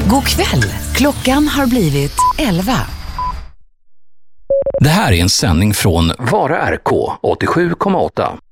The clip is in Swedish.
God kväll. Klockan har blivit 11. Det här är en sändning från Vara RK 87,8.